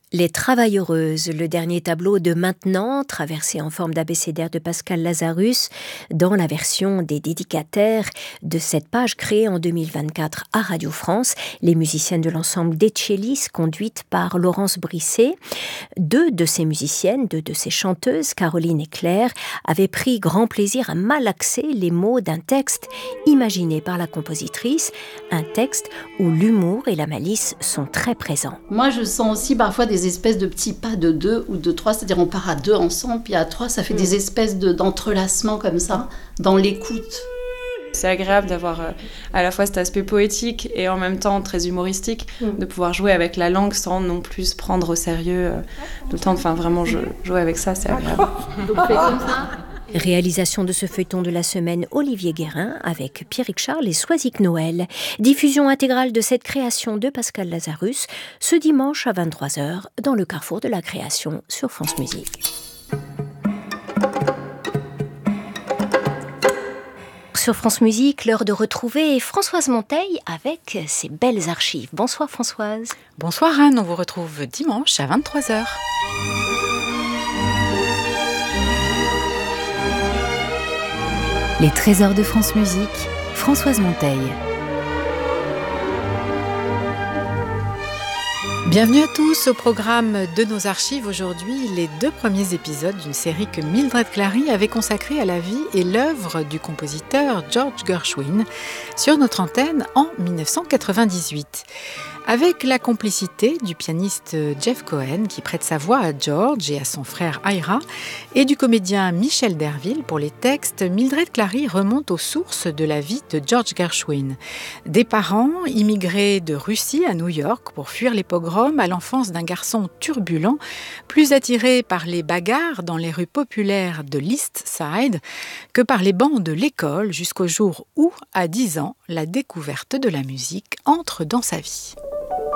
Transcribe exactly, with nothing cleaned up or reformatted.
Les Travailleuses, le dernier tableau de Maintenant, traversé en forme d'abécédaire de Pascal Lazarus, dans la version des dédicataires de cette page créée en deux mille vingt-quatre à Radio France, les musiciennes de l'ensemble d'Etchelis, conduites par Laurence Brisset. Deux de ces musiciennes, deux de ces chanteuses, Caroline et Claire, avaient pris grand plaisir à malaxer les mots d'un texte imaginé par la compositrice, un texte où l'humour et la malice sont très présents. Moi, je sens aussi parfois des espèces de petits pas de deux ou de trois, c'est-à-dire on part à deux ensemble, puis à trois, ça fait mmh. des espèces de, d'entrelacements comme ça, dans l'écoute. C'est agréable d'avoir euh, à la fois cet aspect poétique et en même temps très humoristique, mmh. de pouvoir jouer avec la langue sans non plus se prendre au sérieux euh, tout le temps. Enfin, vraiment, je, jouer avec ça, c'est agréable. Donc, on fait comme ça. Réalisation de ce feuilleton de la semaine, Olivier Guérin, avec Pierrick Charles et Soisic Noël. Diffusion intégrale de cette création de Pascal Lazarus, ce dimanche à vingt-trois heures, dans le carrefour de la création sur France Musique. Sur France Musique, l'heure de retrouver Françoise Monteil avec ses belles archives. Bonsoir Françoise. Bonsoir Anne, on vous retrouve dimanche à vingt-trois heures. Les trésors de France Musique, Françoise Monteil. Bienvenue à tous au programme de nos archives. Aujourd'hui, les deux premiers épisodes d'une série que Mildred Clary avait consacrée à la vie et l'œuvre du compositeur George Gershwin sur notre antenne en dix-neuf cent quatre-vingt-dix-huit. Avec la complicité du pianiste Jeff Cohen qui prête sa voix à George et à son frère Ira et du comédien Michel Derville pour les textes, Mildred Clary remonte aux sources de la vie de George Gershwin. Des parents immigrés de Russie à New York pour fuir les pogroms à l'enfance d'un garçon turbulent, plus attiré par les bagarres dans les rues populaires de l'East Side que par les bancs de l'école jusqu'au jour où, à dix ans, la découverte de la musique entre dans sa vie.